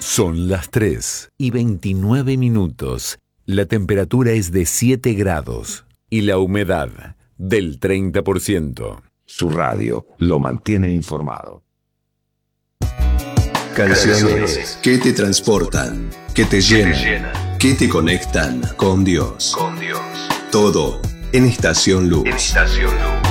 Son las 3:29. La temperatura es de 7 grados y la humedad del 30%. Su radio lo mantiene informado. Canciones que te transportan, que te llenan, que te conectan con Dios. Todo en Estación Luz.